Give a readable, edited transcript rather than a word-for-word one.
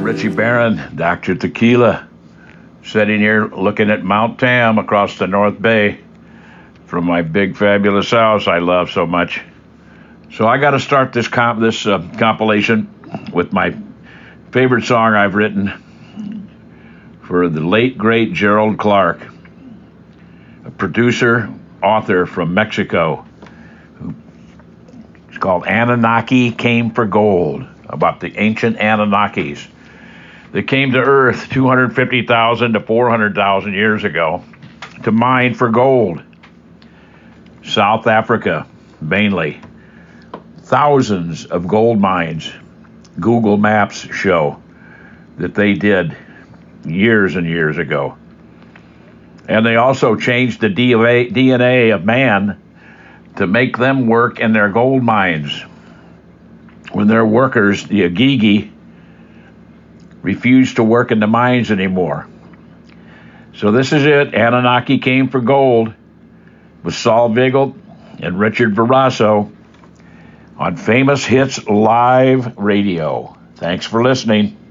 Richie Barron, Dr. Tequila, sitting here looking at Mount Tam across the North Bay from my big fabulous house I love so much. So I got to start this compilation with my favorite song I've written for the late great Gerald Clark, a producer, author from Mexico. It's called Anunnaki Came for Gold, about the ancient Anunnakis. They came to Earth 250,000 to 400,000 years ago to mine for gold. South Africa, mainly. Thousands of gold mines. Google Maps show that they did years and years ago. And they also changed the DNA of man to make them work in their gold mines. When their workers, the Agigi, refused to work in the mines anymore. So this is it. Anunnaki Came for Gold with Saul Vigil and Richard Verasso on Famous Hits Live Radio. Thanks for listening.